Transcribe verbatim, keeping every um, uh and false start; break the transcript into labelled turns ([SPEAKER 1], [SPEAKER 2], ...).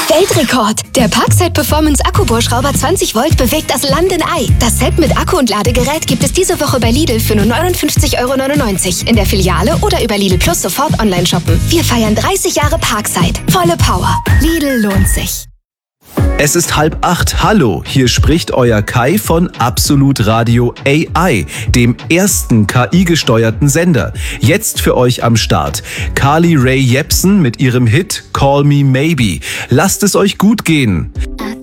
[SPEAKER 1] Weltrekord! Der Parkside Performance Akkubohrschrauber zwanzig Volt bewegt das Land in Ei. Das Set mit Akku und Ladegerät gibt es diese Woche bei Lidl für nur neunundfünfzig Euro neunundneunzig. In der Filiale oder über Lidl Plus sofort online shoppen. Wir feiern dreißig Jahre Parkside. Volle Power. Lidl lohnt sich.
[SPEAKER 2] Es ist halb acht. Hallo, hier spricht euer Kai von Absolut Radio A I, dem ersten K I-gesteuerten Sender. Jetzt für euch am Start. Carly Rae Jepsen mit ihrem Hit Call Me Maybe. Lasst es euch gut gehen.